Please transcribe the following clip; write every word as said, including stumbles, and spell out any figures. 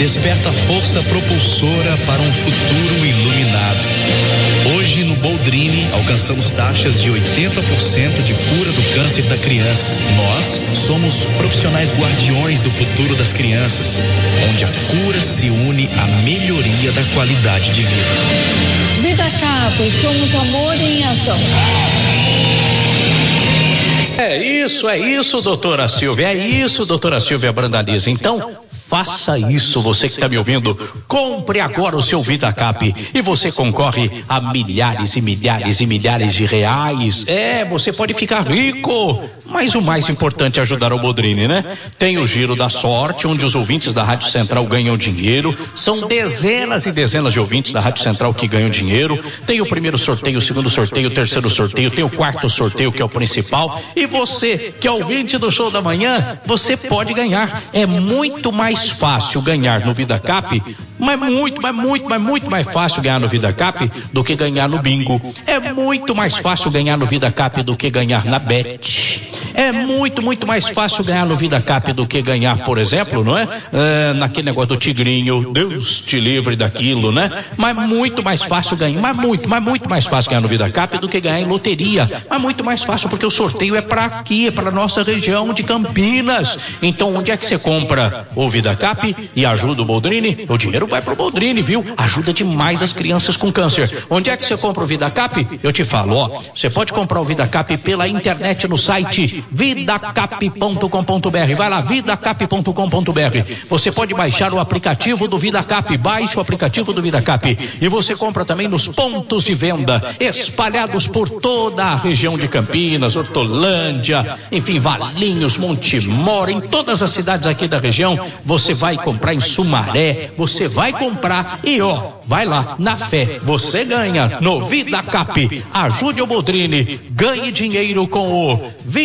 desperta a força propulsora para um futuro iluminado. Hoje, no Boldrini, alcançamos taxas de oitenta por cento de cura do câncer da criança. Nós somos profissionais guardiões do futuro das crianças, onde a cura se une à melhoria da qualidade de vida. VidaCap, somos amor em ação. É isso, é isso, doutora Silvia, é isso, doutora Silvia Brandalize. Então, faça isso, você que está me ouvindo, compre agora o seu VidaCap e você concorre a milhares e milhares e milhares de reais. É, você pode ficar rico, mas o mais importante é ajudar o Boldrini, né? Tem o Giro da Sorte, onde os ouvintes da Rádio Central ganham dinheiro. São dezenas e dezenas de ouvintes da Rádio Central que ganham dinheiro. Tem o primeiro sorteio, o segundo sorteio, o terceiro sorteio, tem o quarto sorteio, que é o principal. E você, que é ouvinte do Show da Manhã, você pode ganhar. É muito mais fácil ganhar no VidaCap, mas muito, mas muito, mas muito mais fácil ganhar no VidaCap do que ganhar no bingo. É muito mais fácil ganhar no VidaCap do que ganhar na Bet. É muito, muito mais fácil ganhar no VidaCap do que ganhar, por exemplo, não é? é naquele negócio do tigrinho, Deus te livre daquilo, né? Mas muito mais fácil ganhar, mas muito, mas muito mais fácil ganhar no VidaCap do que ganhar em loteria. Mas muito mais fácil porque o sorteio é para aqui, é para nossa região de Campinas. Então, onde é que você compra o VidaCap e ajuda o Boldrini? O dinheiro vai pro Boldrini, viu? Ajuda demais as crianças com câncer. Onde é que você compra o VidaCap? Eu te falo, ó, você pode comprar o VidaCap pela internet no site vidacap ponto com ponto br. Vai lá, vidacap ponto com ponto br. Você pode baixar o aplicativo do VidaCap, baixe o aplicativo do VidaCap e você compra também nos pontos de venda espalhados por toda a região de Campinas, Hortolândia, enfim, Valinhos, Montemor, em todas as cidades aqui da região. Você vai comprar em Sumaré, você vai comprar e ó, vai lá, na fé, você ganha no VidaCap. Ajude o Boldrini, ganhe dinheiro com o